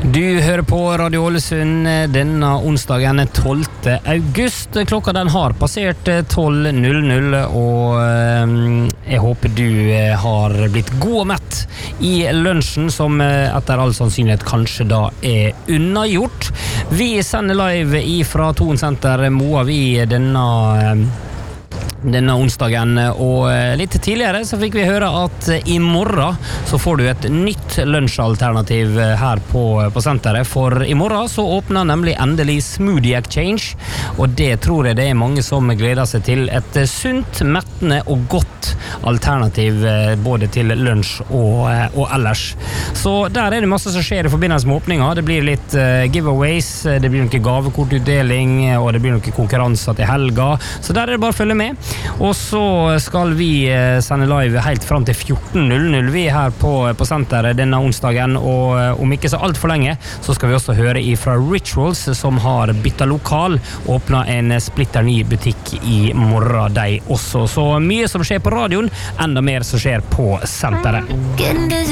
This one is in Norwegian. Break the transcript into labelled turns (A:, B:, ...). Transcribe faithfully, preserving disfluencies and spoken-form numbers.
A: Du hører på Radio Ålesund denne onsdagen tolvte august. Klokka den har passert tolv null null, og jeg håper du har blitt god og mett i lunsjen, som etter all sannsynlighet kanskje da er unnagjort. Vi sender live fra Thon Senter Moa vi denne denne onsdagen, og litt tidligere så fikk vi høre at i morgen så får du et nytt lunsjalternativ her på, på senteret, for i morgen så åpner nemlig endelig Smoothie Exchange, og det tror jeg det er mange som gleder seg til. Et sunt, mettende og godt alternativ både til lunsj og, og ellers. Så der er det masse som skjer i forbindelse med åpninga. Det blir litt uh, giveaways, det blir noen gavekortutdeling, og det blir noen konkurranser til helga, så der er det bare å følge med. Og så skal vi sende live helt frem til fjorten null null vi her på, på senteret denne onsdagen, og om ikke så alt for lenge så skal vi også høre ifra Rituals, som har byttet lokal, åpnet en splitter ny butikk i morgen de også. Så mye som skjer på radioen, enda mer som skjer på senteret.